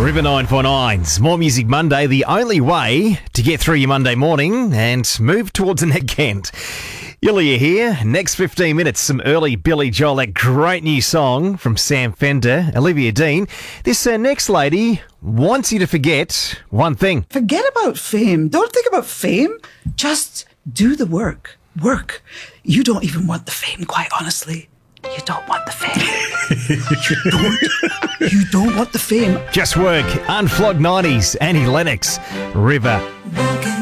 River 949's More Music Monday, the only way to get through your Monday morning and move towards the next Kent. Ilya here. Next 15 minutes, some early Billy Joel, that great new song from Sam Fender, Olivia Dean. This next lady wants you to forget one thing. Forget about fame. Don't think about fame. Just do the work. Work. You don't even want the fame, quite honestly. You don't want the fame. You don't want the fame. Just work. Unflogged 90s. Annie Lennox. River.